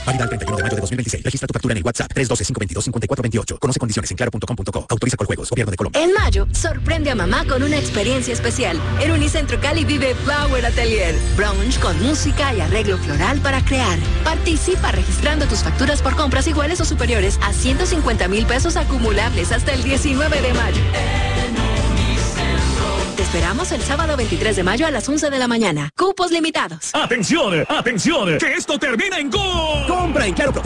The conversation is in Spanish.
Válida el 31 de mayo de 2026. Registra tu factura en el WhatsApp 312-522-5428. Conoce condiciones en claro.com.co. Autoriza Coljuegos. Gobierno de Colombia. En mayo, sorprende a mamá con una experiencia especial. En Unicentro Cali vive Flower Atelier. Brunch con música y arreglo floral para crear. Participa registrando tus facturas por compras iguales o superiores a 150,000 pesos acumulables hasta el 19 de mayo. Te esperamos el sábado 23 de mayo a las 11 de la mañana. Cupos limitados. ¡Atención! ¡Atención! ¡Que esto termina en gol! Compra en Claro